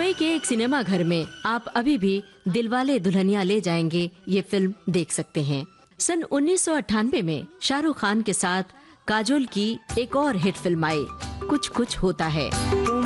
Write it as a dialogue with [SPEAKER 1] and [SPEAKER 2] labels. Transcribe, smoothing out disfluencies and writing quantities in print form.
[SPEAKER 1] मुंबई के एक सिनेमा घर में आप अभी भी दिलवाले दुल्हनिया ले जाएंगे ये फिल्म देख सकते हैं। सन 1998 में शाहरुख खान के साथ काजोल की एक और हिट फिल्म आई, कुछ कुछ होता है।